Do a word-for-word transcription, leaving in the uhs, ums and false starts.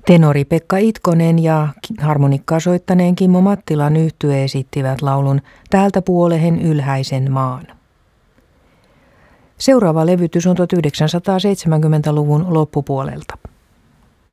Tenori Pekka Itkonen ja harmonikkaa soittaneen Kimmo Mattilan yhtye esittivät laulun Täältä puolehen ylhäisen maan. Seuraava levytys on tuhatyhdeksänsataaseitsemänkymmentäluvun loppupuolelta.